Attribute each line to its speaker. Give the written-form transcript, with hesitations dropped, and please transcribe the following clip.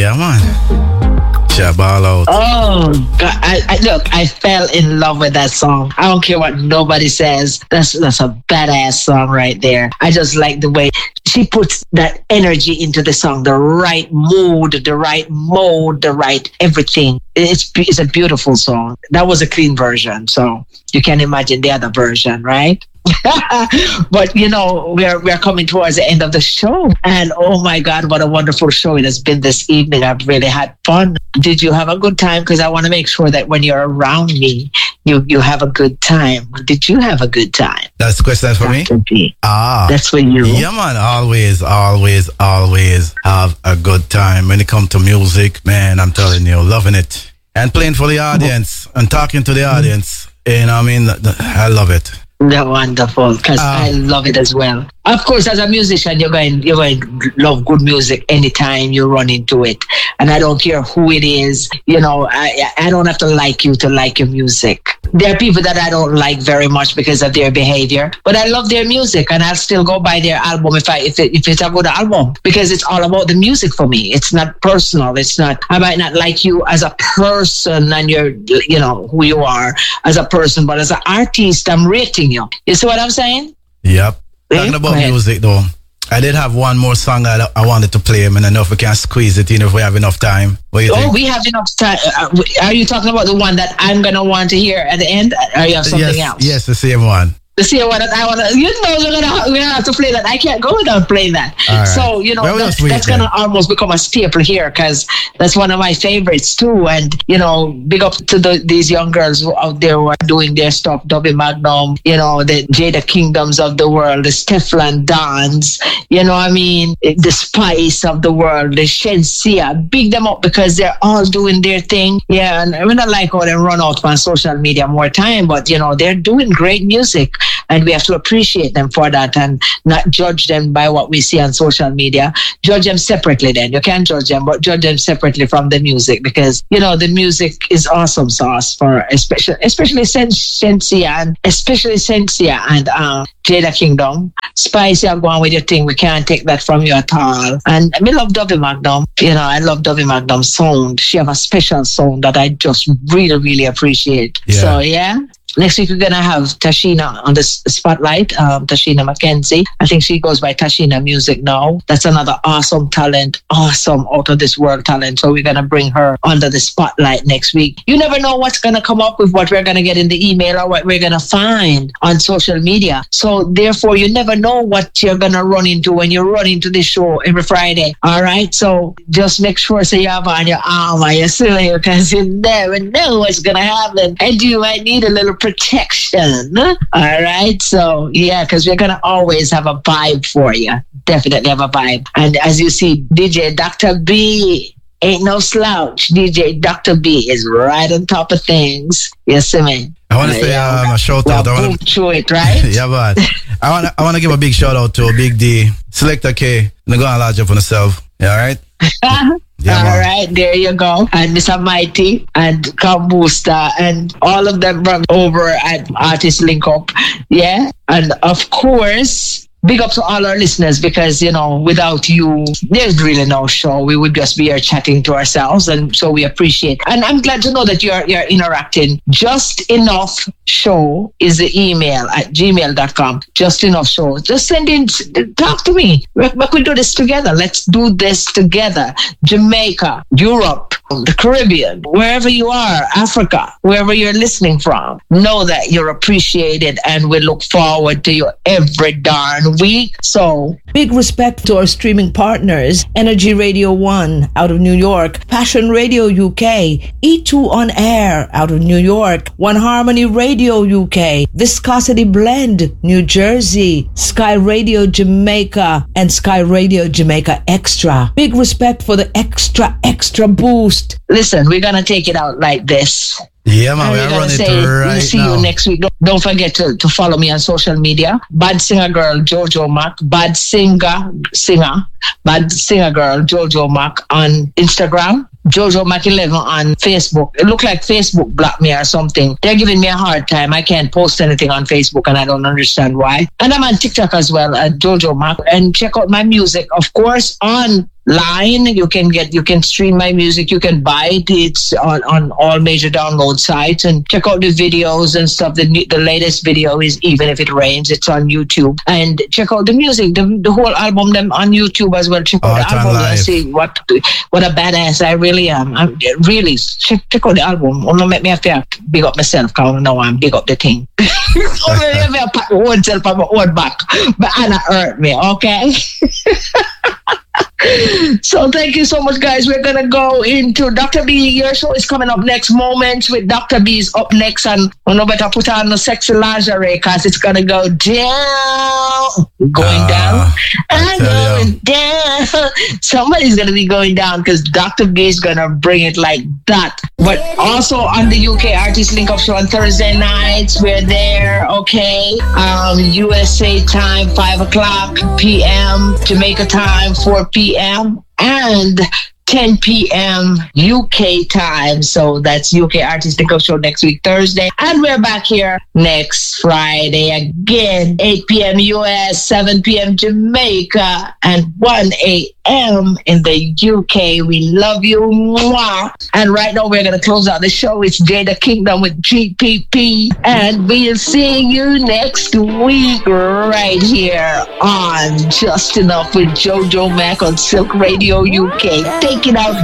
Speaker 1: Yeah, man. Ball out.
Speaker 2: Oh, God. Look, I fell in love with that song. I don't care what nobody says. That's a badass song right there. I just like the way she puts that energy into the song, the right mood, the right mode, the right everything. It's a beautiful song. That was a clean version, so you can imagine the other version, right? But we're coming towards the end of the show, and oh my God, what a wonderful show it has been this evening. I've really had fun. Did you have a good time? Because I want to make sure that when you're around me, you have a good time. Did you have a good time?
Speaker 1: That's the question for me.
Speaker 2: That's for you.
Speaker 1: Yeah, man. Always have a good time when it comes to music, man. I'm telling you, loving it and playing for the audience and talking to the audience. And I mean, I love it.
Speaker 2: They're wonderful, because I love it as well. Of course, as a musician, you're going to love good music anytime you run into it. And I don't care who it is. I don't have to like you to like your music. There are people that I don't like very much because of their behavior, but I love their music, and I'll still go buy their album if it's a good album, because it's all about the music for me. It's not personal. It's not. I might not like you as a person, and you're who you are as a person, but as an artist, I'm rating you. You see what I'm saying?
Speaker 1: Yep. Talking about music though, I did have one more song I wanted to play, and I know if we can squeeze it in if we have enough time. What do you think?
Speaker 2: We have enough time. Are you talking about the one that I'm going to want to hear at the end? Or you have something else?
Speaker 1: Yes, the same one.
Speaker 2: The same one that I want to, we're gonna have to play that. I can't go without playing that. Right. So, that's going to almost become a staple here, because that's one of my favorites too. And, big up to these young girls who out there who are doing their stuff. Dubby Magnum, the Jada Kingdoms of the world, the Stefflon Dons, the Spice of the world, the Shensia. Big them up, because they're all doing their thing. Yeah, and we don't like how they run out on social media more time, but, they're doing great music. And we have to appreciate them for that and not judge them by what we see on social media. Judge them separately then. You can't judge them, but judge them separately from the music, because, the music is awesome sauce for especially Shensia and Jada Kingdom. Spice, you're going with your thing. We can't take that from you at all. And I love Dubby Magnum. I love Dubby Magnum's sound. She have a special sound that I just really, really appreciate. Yeah. So, yeah. Next week, we're going to have Tashina on the spotlight, Tashina McKenzie. I think she goes by Tashina Music now. That's another awesome talent, awesome out of this world talent. So we're going to bring her under the spotlight next week. You never know what's going to come up with, what we're going to get in the email or what we're going to find on social media. So therefore, you never know what you're going to run into when you run into this show every Friday. All right. So just make sure you have on your arm or your sleeve, because you never know what's going to happen. And you might need a little protection. All right. So, yeah, because we're going to always have a vibe for you. Definitely have a vibe. And as you see, DJ Dr. B ain't no slouch. DJ Dr. B is right on top of things. Yes, man.
Speaker 1: I want to say a shout out.
Speaker 2: I want to through it, right?
Speaker 1: Yeah, but I want to give a big shout out to Big D, Selector K, and go and large up on yourself. Yeah, all right?
Speaker 2: Yeah, all right, there you go. And Mr. Mighty and Cam Booster and all of them from over at Artist Link Up. Yeah. And of course, big up to all our listeners, because, without you, there's really no show. We would just be here chatting to ourselves. And so we appreciate. And I'm glad to know that you're interacting. Just Enough Show is the email at gmail.com. Just Enough Show. Just send in, talk to me. We could do this together. Let's do this together. Jamaica, Europe, the Caribbean, wherever you are, Africa, wherever you're listening from, know that you're appreciated, and we look forward to you every darn week. So
Speaker 3: big respect to our streaming partners: Energy Radio 1 out of New York, Passion Radio UK, E2 On Air out of New York, One Harmony Radio UK, Viscosity Blend New Jersey, Sky Radio Jamaica, and Sky Radio Jamaica Extra. Big respect for the extra boost.
Speaker 2: Listen, we're gonna take it out like this.
Speaker 1: Yeah, man, we're running it right now.
Speaker 2: We'll see you next week. Don't forget to follow me on social media. Bad Singer Girl Jojo Mac. Bad Singer Girl Jojo Mac on Instagram. Jojo Mac 11 on Facebook. It looked like Facebook blocked me or something. They're giving me a hard time. I can't post anything on Facebook, and I don't understand why. And I'm on TikTok as well at Jojo Mac. And check out my music, of course, on line. You can stream my music. You can buy it. It's on all major download sites, and check out the videos and stuff. The latest video is Even If It Rains. It's on YouTube. And check out the music, the whole album them on YouTube as well. Check out the album and see what a badass I really am. I'm really check out the album. Don't make me have to big up myself, because now I'm big up the thing. Only let me pat my own self on my own back, but Anna hurt me, okay? So thank you so much, guys. We're gonna go into Dr. B. Your show is coming up next. Moments with Dr. B is up next, and no better put on the sexy lingerie, because it's gonna go down, down, and going down. Somebody's gonna be going down, because Dr. B is gonna bring it like that. But also on the UK Artist Link Up Show on Thursday nights, we're there. Okay, USA time 5:00 p.m. Jamaica time 4 p.m. and 10 p.m. UK time. So that's UK Artist Link Up Show next week, Thursday. And we're back here next Friday again, 8 p.m. US, 7 p.m. Jamaica, and 1 a.m. in the UK. We love you. Mwah. And right now we're going to close out the show. It's Jada Kingdom with GPP. And we'll see you next week right here on Just Enough with Jojo Mac on Silk Radio UK. Take it out,